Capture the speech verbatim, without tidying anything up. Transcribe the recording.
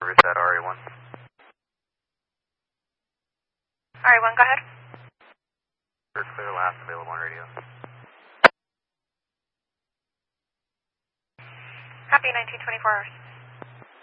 Service at R A one. R A one, go ahead. Clear, clear, last available on radio. Copy, nineteen twenty-four hours.